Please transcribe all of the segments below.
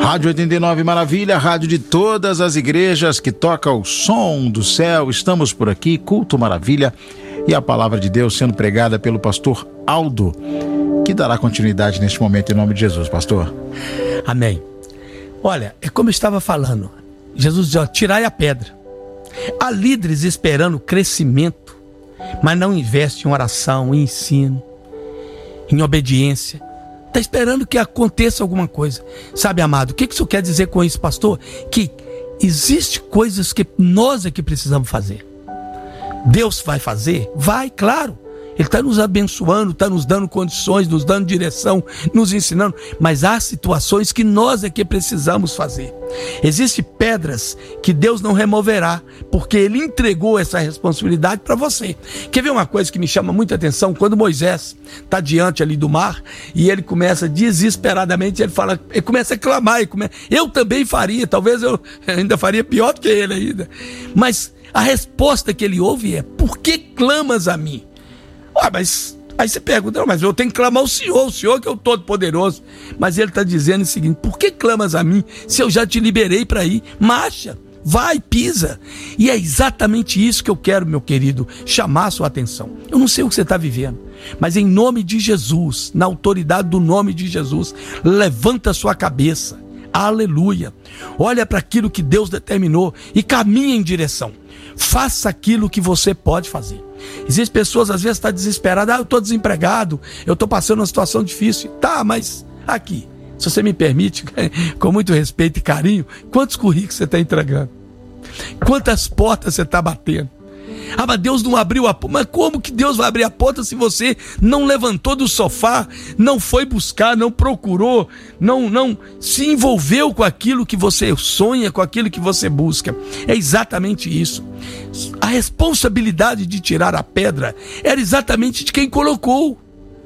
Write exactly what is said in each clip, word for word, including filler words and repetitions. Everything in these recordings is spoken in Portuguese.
Rádio oitenta e nove Maravilha, rádio de todas as igrejas que toca o som do céu. Estamos por aqui, Culto Maravilha, e a palavra de Deus sendo pregada pelo pastor Aldo, que dará continuidade neste momento em nome de Jesus, pastor. Amém. Olha, é como eu estava falando, Jesus diz, ó, tirai a pedra. Há líderes esperando crescimento, mas não investe em oração, em ensino, em obediência. Está esperando que aconteça alguma coisa. Sabe, amado, o que isso quer dizer com isso, pastor? Que existe coisas que nós é que precisamos fazer. Deus vai fazer? Vai, claro. Ele está nos abençoando, está nos dando condições, nos dando direção, nos ensinando. Mas há situações que nós é que precisamos fazer. Existem pedras que Deus não removerá, porque Ele entregou essa responsabilidade para você. Quer ver uma coisa que me chama muita atenção? Quando Moisés está diante ali do mar, e ele começa desesperadamente, ele fala, ele começa a clamar, ele come... eu também faria, talvez eu ainda faria pior do que ele ainda. Mas a resposta que ele ouve é, por que clamas a mim? Ah, mas aí você pergunta, não, mas eu tenho que clamar ao Senhor, o Senhor que é o Todo-Poderoso. Mas ele está dizendo o seguinte, por que clamas a mim se eu já te liberei para ir? Marcha, vai, pisa. E é exatamente isso que eu quero, meu querido, chamar a sua atenção. Eu não sei o que você está vivendo, mas em nome de Jesus, na autoridade do nome de Jesus, levanta a sua cabeça, aleluia. Olha para aquilo que Deus determinou e caminha em direção. Faça aquilo que você pode fazer. Existem pessoas, às vezes, que estão desesperadas. Ah, eu estou desempregado, eu estou passando uma situação difícil. Tá, mas aqui, se você me permite, com muito respeito e carinho, quantos currículos você está entregando? Quantas portas você está batendo? Ah, mas Deus não abriu a porta. Mas como que Deus vai abrir a porta se você não levantou do sofá, não foi buscar, não procurou, não, não se envolveu com aquilo que você sonha, com aquilo que você busca? É exatamente isso. A responsabilidade de tirar a pedra era exatamente de quem colocou.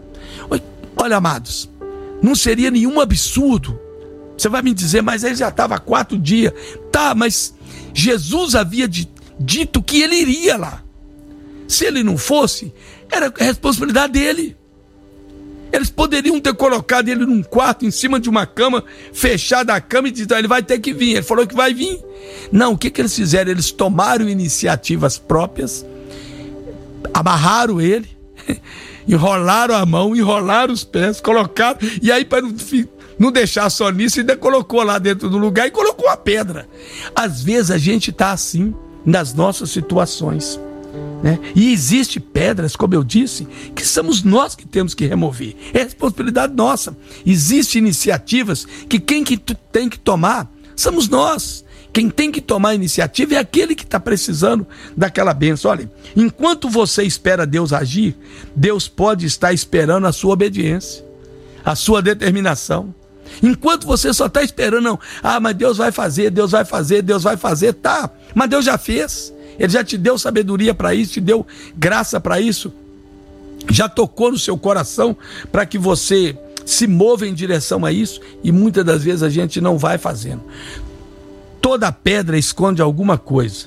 Olha, amados, não seria nenhum absurdo. Você vai me dizer, mas ele já estava há quatro dias. Tá, mas Jesus havia dito dito que ele iria lá. Se ele não fosse, era a responsabilidade dele. Eles poderiam ter colocado ele num quarto, em cima de uma cama, fechada a cama e dizer, ele vai ter que vir. Ele falou que vai vir. Não, o que, que eles fizeram? Eles tomaram iniciativas próprias, amarraram ele, enrolaram a mão, enrolaram os pés, colocaram, e aí para não, não deixar só nisso, ainda colocou lá dentro do lugar e colocou a pedra. Às vezes a gente está assim, nas nossas situações, né? E existe pedras, como eu disse, que somos nós que temos que remover. É responsabilidade nossa. Existem iniciativas que quem que tem que tomar somos nós. Quem tem que tomar a iniciativa é aquele que está precisando daquela bênção. Olha, enquanto você espera Deus agir, Deus pode estar esperando a sua obediência, a sua determinação. Enquanto você só está esperando, não, ah, mas Deus vai fazer, Deus vai fazer, Deus vai fazer, tá, mas Deus já fez, Ele já te deu sabedoria para isso, te deu graça para isso, já tocou no seu coração para que você se mova em direção a isso, e muitas das vezes a gente não vai fazendo. Toda pedra esconde alguma coisa.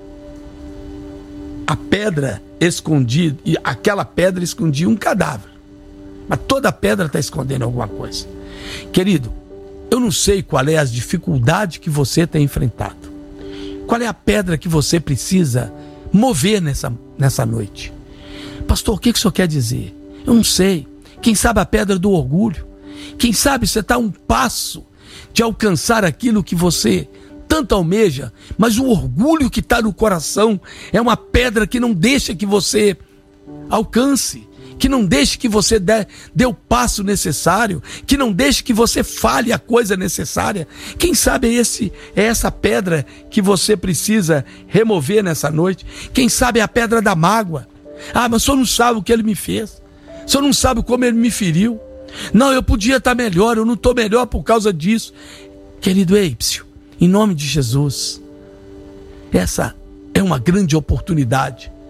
A pedra escondida, e aquela pedra escondia um cadáver, mas toda pedra está escondendo alguma coisa. Querido, eu não sei qual é a dificuldade que você tem enfrentado. Qual é a pedra que você precisa mover nessa, nessa noite? Pastor, o que, que o senhor quer dizer? Eu não sei. Quem sabe a pedra do orgulho? Quem sabe você está a um passo de alcançar aquilo que você tanto almeja, mas o orgulho que está no coração é uma pedra que não deixa que você alcance, que não deixe que você dê, dê o passo necessário, que não deixe que você fale a coisa necessária. Quem sabe é, esse, é essa pedra que você precisa remover nessa noite. Quem sabe é a pedra da mágoa. Ah, mas o senhor não sabe o que ele me fez, o senhor não sabe como ele me feriu. Não, eu podia estar melhor, eu não estou melhor por causa disso. Querido Eipsio, em nome de Jesus, essa é uma grande oportunidade